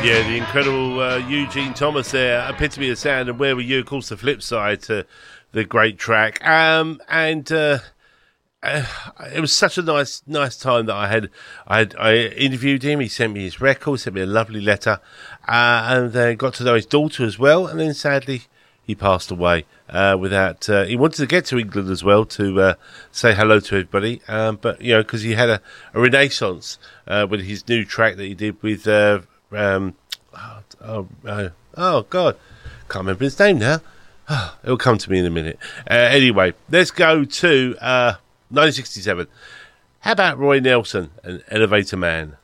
Yeah, the incredible Eugene Thomas there, Epitome of Sound, and Where Were You? Of course, the flip side to the great track. It was such a nice time that I interviewed him. He sent me his record, sent me a lovely letter, and then got to know his daughter as well. And then sadly, he passed away without. He wanted to get to England as well to say hello to everybody, but because he had a renaissance with his new track that he did with. Oh God, can't remember his name now. It'll come to me in a minute. Anyway, let's go to 1967. How about Roy Nelson and Elevator Man?